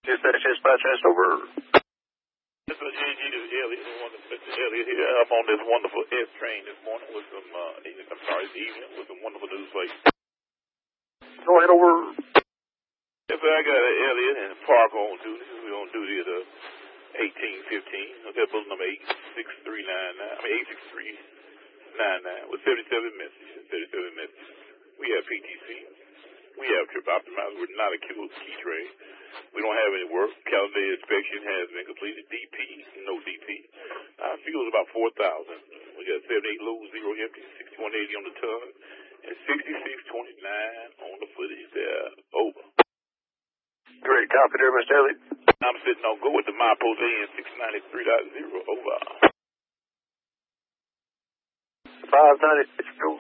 Dispatch, over. This is GG, this is Elliot. Mr. Elliot here. I'm on this wonderful S train this morning with some, this evening with some wonderful news for you. Go ahead, over. Yes, sir, I got Elliot and Park on duty. We're on duty at 1815. Hotel bulletin number 86399 with 77 messages. 37 messages. We have PTC. We have Trip Optimizer. We're not a key train. We don't have any work. Calendar inspection has been completed. DP, no DP. Fuel is about 4,000. We got 78 low, 0 empty, 6180 on the ton, and 6629 on the footage there. Over. Great copy there, Mr. Elliott. I'm sitting on go with the MyPost AN 693.0. Over. 596 go.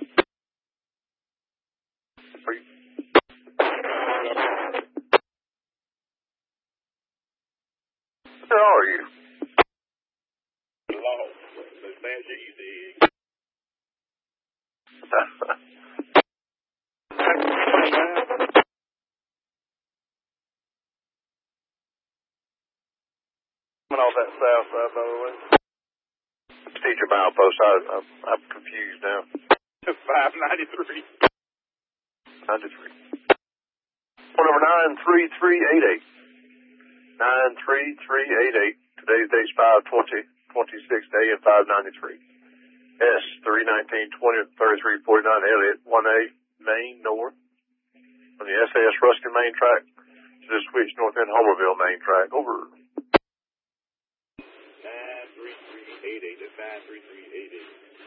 Where are you? Lost. That's bad shit you did. Coming off that south side, by the way. Teacher milepost, I'm confused now. 593. 93. Phone number 93388. 93388. Today's date's 5/20/26, day and 593. S 319-20-3349 Elliott 1A Main North on the SAS Ruskin main track to the switch north end Homerville main track. Over. 93388. That's 93388.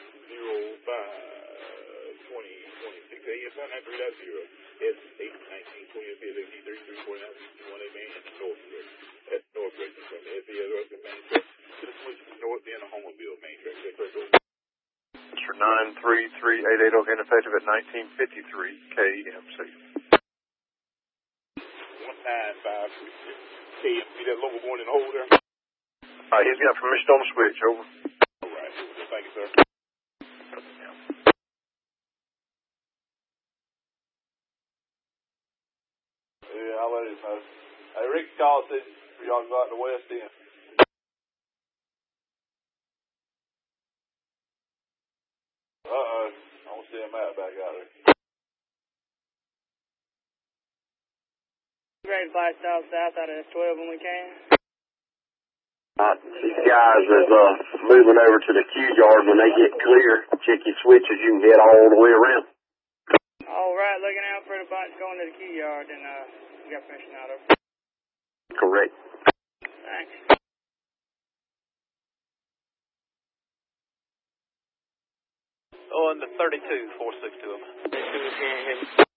05/20/26 AM 993.0. S 819-20-3349 main North. That's North Richmond from the SAS Ruskin main track to the switch north end Homerville main track. That's for 93388. Okay, effective at 1953 KMC. 19536 KMC. That local going in the hole there. All right, he's got permission on the switch. Over. All right. Thank you, sir. Yeah, I'll let him know. Hey, Rick called said for y'all to go out to the west end. I don't see a map back out there. Ready to fly south out of S12 when we can. These guys is moving over to the queue yard. When they get clear, check your switches. You can head all the way around. All right, looking out for the bunch going to the queue yard, and you got permission out of. Correct. Thanks. Oh, and the 32, 462 of them. 32 can't hit.